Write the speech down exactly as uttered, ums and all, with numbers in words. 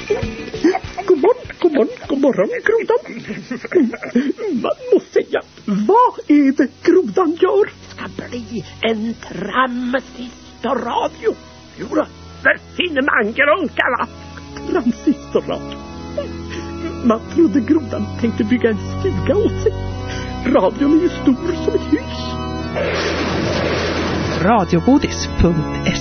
God morgon, god morgon, god morgon, grodan. Man måste säga, vad är det grodan gör? Ska bli en transistorradio. Jodå, där finner man grunkarna. Transistorradio. Man trodde grodan tänkte bygga en stuga åt sig. Radion är ju stor som ett hus. radiogodis punkt